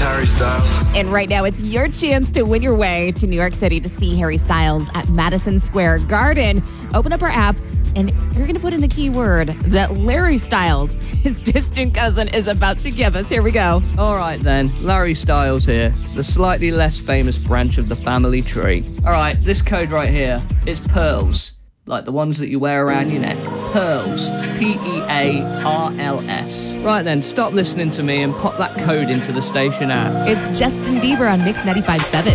Harry Styles. And right now, it's your chance to win your way to New York City to see Harry Styles at Madison Square Garden. Open up our app, and you're going to put in the keyword that Larry Styles, his distant cousin, is about to give us. Here we go. All right then, Larry Styles here, the slightly less famous branch of the family tree. All right, this code right here is pearls, like the ones that you wear around your neck. Pearls. Pearls. Right then, stop listening to me and pop that code into the station app. It's Justin Bieber on Mix 95.7.